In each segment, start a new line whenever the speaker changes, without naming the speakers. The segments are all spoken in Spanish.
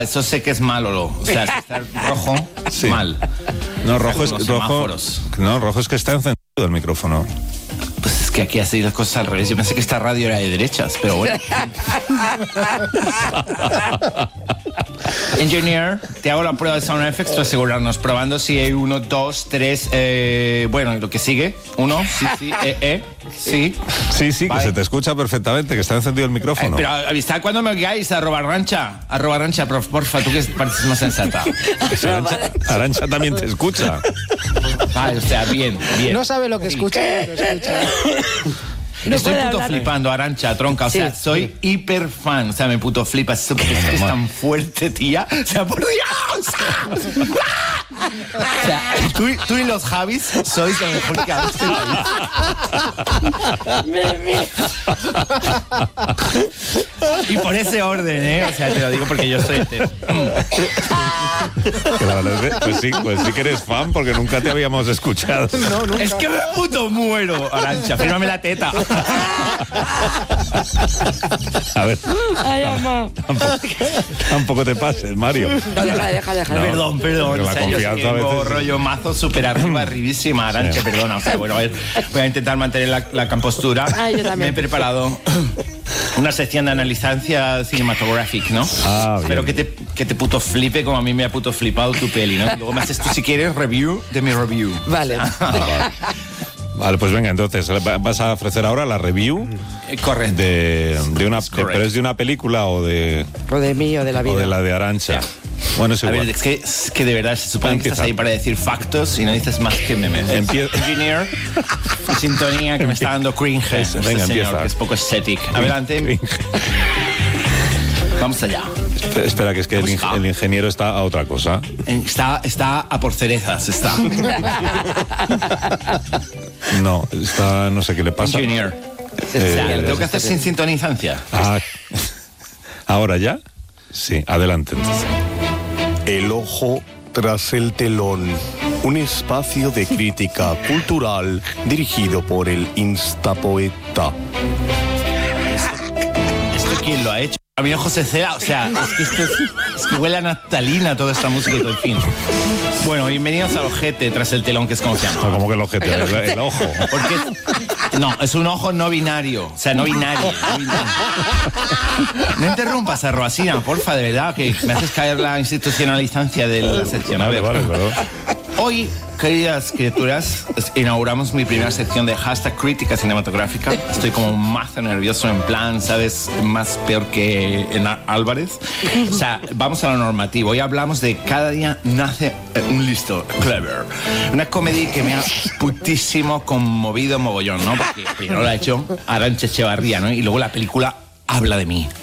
Eso sé que es malo, o sea, si está rojo,
Sí.
mal.
No, rojo es
Los
rojo.
semáforos.
No, rojo es que está encendido el micrófono.
Pues es que aquí hacéis las cosas al revés. Yo pensé que esta radio era de derechas, pero bueno. Engineer, te hago la prueba de Sound Effects para asegurarnos, probando si hay 1, 2, 3, bueno, lo que sigue. 1, sí, sí.
Sí,
Vale.
que se te escucha perfectamente, que está encendido el micrófono.
Pero avisad cuando me oigáis, @rancha, porfa, tú que pareces más sensata.
Arancha también te escucha.
Vale, o sea, bien.
No sabe lo que escucha, pero escucha.
No
Estoy
puede
puto
hablar.
flipando, Arancha, tronca. O sea,
Sí.
soy hiper fan. O sea, me puto flipa. Es que es tan fuerte, tía. O sea, por Dios. O sea, tú y los Javis sois lo mejor que habéis Y por ese orden, ¿eh? O sea, te lo digo porque yo soy hetero.
Pues sí que eres fan porque nunca te habíamos escuchado.
Es que me puto muero, Arancha. Fírmame la teta.
A ver,
Ay, mamá.
tampoco te pases, Mario.
No, deja.
Perdón.
Porque
O
la
sea, yo sé
confianza
que
a
tengo
veces-
rollo mazo súper arribísima, Arancha,
Sí.
perdona. O sea, bueno, a ver, voy a intentar mantener la compostura.
Ay, yo también.
Me he preparado una sección de analizancia cinematográfica, ¿no?
Ah, bien.
Pero que te puto flipe como a mí me ha puto flipado tu peli, ¿no? Luego me haces tú, si quieres, review de mi review.
Vale.
Vale, pues venga, entonces, vas a ofrecer ahora la review
Correcto.
de una...
correcto.
¿Pero es de una película o de
O de mí o de la vida.
o de la de Arancha? Bueno, es
A
igual.
ver, es que de verdad se supone que
Empieza.
estás ahí para decir factos y no dices más que memes. Engineer, sintonía que me está dando cringe.
Eso,
Este
venga,
señor,
empieza.
que es poco estético. Adelante. Vamos allá.
Espera, que es que el ingeniero está a otra cosa.
Está a por cerezas, está.
No, está... no sé qué le pasa.
Engineer. O sea, lo tengo que hacer sin sintonizancia.
Ah, ¿ahora ya? Sí, adelante entonces.
El ojo tras el telón. Un espacio de crítica cultural dirigido por el Instapoeta.
¿Esto quién lo ha hecho? A mí José Cera, o sea, es que huele a naftalina toda esta música y todo el fin. Bueno, bienvenidos al ojete tras el telón, que es como se llama.
No, como que el ojete, el ojo.
Porque no, es un ojo no binario. O sea, no binario. No interrumpas a Roasina, porfa, de verdad, que me haces caer la institucionalizancia de la sección. A ver.
Vale, perdón.
Hoy, queridas criaturas, inauguramos mi primera sección de hashtag crítica cinematográfica. Estoy como mazo nervioso, en plan, ¿sabes? Más peor que en Álvarez. O sea, vamos a lo normativo. Hoy hablamos de Cada día nace un listo, clever. Una comedia que me ha putísimo conmovido mogollón, ¿no? Porque primero la ha hecho Arantxa Echevarría, ¿no? Y luego la película habla de mí.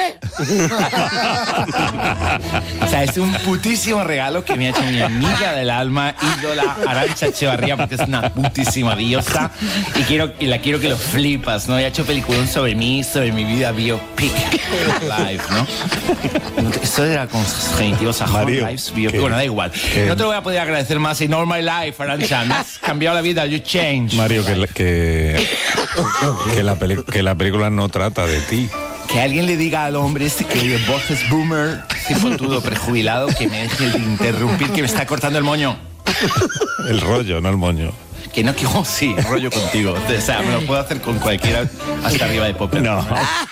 O sea, es un putísimo regalo que me ha hecho mi amiga del alma, ídola Arantxa Echevarría, porque es una putísima diosa y la quiero que lo flipas, ¿no? Y ha hecho peliculón sobre mí, sobre mi vida biopic live, ¿no? Esto era con genitivos a
Mario,
Home Lives biopic.
que-
Bueno, da igual.
que-
No te lo voy a poder agradecer más. In all my life, Arantxa, me has cambiado la vida. You change.
Mario, que la película no trata de ti.
Que alguien le diga al hombre este que oye voces boomer, cipotudo, prejubilado, que me deje de interrumpir, que me está cortando el moño.
El rollo, no el moño.
Que no, que sí, rollo contigo. O sea, me lo puedo hacer con cualquiera hasta arriba de Popper.
No.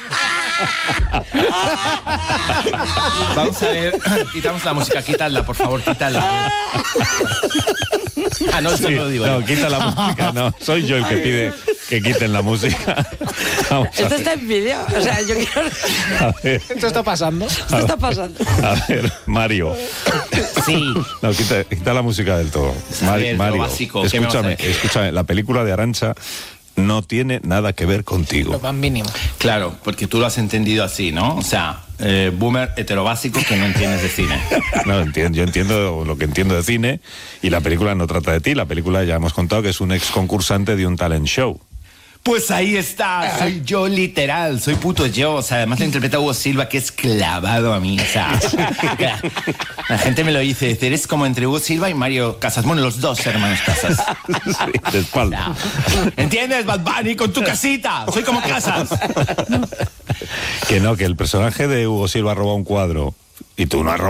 Vamos a ver, quitamos la música, quítala, por favor, quítala. Ah, no, eso
Sí,
no lo digo.
no,
yo.
quita la música, no. Soy yo el que pide que quiten la música. Vamos a
Esto
ver.
está en vídeo. O sea, yo quiero.
A ver,
Esto está pasando.
Esto está pasando.
a ver, Mario.
Sí.
No, quita la música del todo.
A ver, lo
Mario,
básico, ¿qué me vas a hacer?
escúchame, la película de Arancha no tiene nada que ver contigo.
Lo más mínimo.
Claro, porque tú lo has entendido así, ¿no? O sea, boomer heterobásico que no entiendes de cine.
No, yo entiendo lo que entiendo de cine y la película no trata de ti. La película ya hemos contado que es un ex concursante de un talent show.
Pues ahí está, soy yo literal, soy puto yo. O sea, además lo interpreta Hugo Silva, que es clavado a mí. O sea, la gente me lo dice, eres como entre Hugo Silva y Mario Casas. Bueno, los dos hermanos Casas.
Sí, de espalda.
¿Entiendes, Bad Bunny, con tu casita? Soy como Casas.
Que no, que el personaje de Hugo Silva roba un cuadro Y tú no has